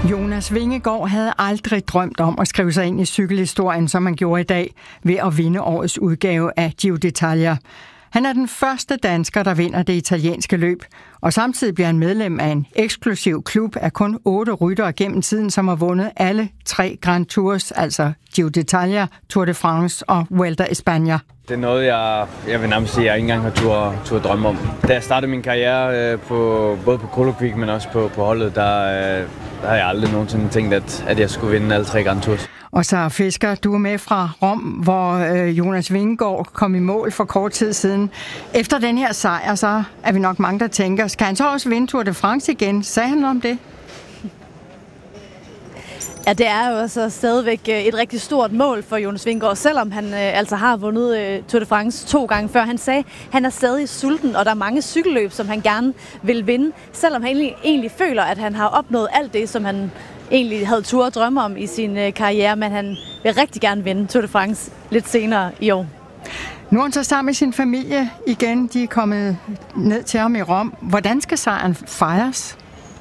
Jonas Vingegaard havde aldrig drømt om at skrive sig ind i cykelhistorien, som han gjorde i dag, ved at vinde årets udgave af Giro d'Italia. Han er den første dansker, der vinder det italienske løb, og samtidig bliver han medlem af en eksklusiv klub af kun 8 ryttere gennem tiden, som har vundet alle 3 Grand Tours, altså Giro d'Italia, Tour de France og Vuelta a España. Det er noget, jeg vil nærmest sige, jeg ikke engang har tur drømme om. Da jeg startede min karriere både på Colo Quick, men også på holdet, der havde jeg aldrig nogensinde tænkt, at jeg skulle vinde alle 3 Grand Tours. Og så Fisker, du er med fra Rom, hvor Jonas Vingegaard kom i mål for kort tid siden. Efter den her sejr, så er vi nok mange, der tænker, skal han så også vinde Tour de France igen? Sagde han om det? Ja, det er jo altså stadigvæk et rigtig stort mål for Jonas Vingegaard, selvom han altså har vundet Tour de France 2 gange før. Han sagde, han er stadig sulten, og der er mange cykelløb, som han gerne vil vinde, selvom han egentlig føler, at han har opnået alt det, som han egentlig havde tur at drømme om i sin karriere, men han vil rigtig gerne vinde Tour de France lidt senere i år. Nu er han så sammen med sin familie igen. De er kommet ned til ham i Rom. Hvordan skal sejren fejres?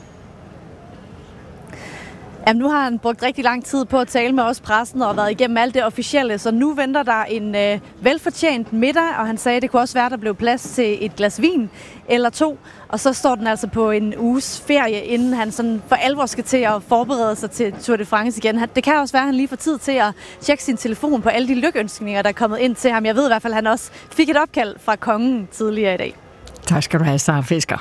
Jamen, nu har han brugt rigtig lang tid på at tale med os pressen og været igennem alt det officielle, så nu venter der en velfortjent middag, og han sagde, at det kunne også være, at der blev plads til et glas vin eller 2, og så står den altså på en uges ferie, inden han sådan for alvor skal til at forberede sig til Tour de France igen. Det kan også være, at han lige får tid til at tjekke sin telefon på alle de lykønskninger, der er kommet ind til ham. Jeg ved i hvert fald, at han også fik et opkald fra kongen tidligere i dag. Tak skal du have, Sara Fisker.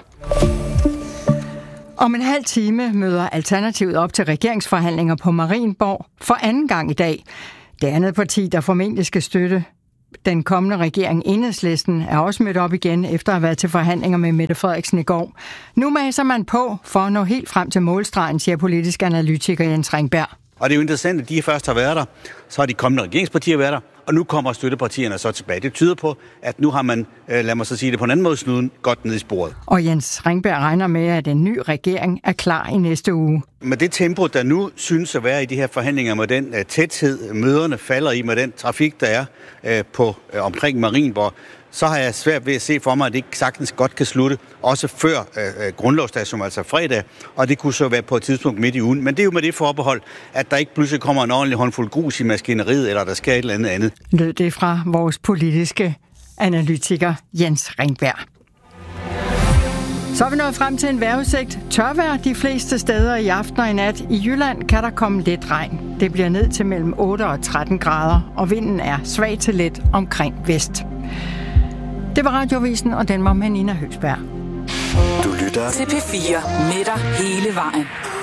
Om en halv time møder Alternativet op til regeringsforhandlinger på Marienborg for anden gang i dag. Det andet parti, der formentlig skal støtte den kommende regering, Enhedslisten, er også mødt op igen efter at have været til forhandlinger med Mette Frederiksen i går. Nu maser man på for at nå helt frem til målstregen, siger politisk analytiker Jens Ringberg. Og det er jo interessant, at de først har været der, så har de kommende regeringspartier været der, og nu kommer støttepartierne så tilbage. Det tyder på, at nu har man, lad mig så sige det på en anden måde, snuden godt ned i sporet. Og Jens Ringberg regner med, at en ny regering er klar i næste uge. Med det tempo, der nu synes at være i de her forhandlinger, med den tæthed, møderne falder i, med den trafik, der er omkring Marienborg, så har jeg svært ved at se for mig, at det ikke sagtens godt kan slutte, også før grundlovsdag, som altså fredag, og det kunne så være på et tidspunkt midt i ugen. Men det er jo med det forbehold, at der ikke pludselig kommer en ordentlig håndfuld grus i maskineriet, eller der sker et eller andet. Lød det fra vores politiske analytiker Jens Ringberg. Så er vi nået frem til en vejrudsigt. Tørvejr de fleste steder i aften og i nat. I Jylland kan der komme lidt regn. Det bliver ned til mellem 8 og 13 grader, og vinden er svag til let omkring vest. Det var Radioavisen, og den var med Nina Høgsberg. Du lytter til P4 med dig hele vejen.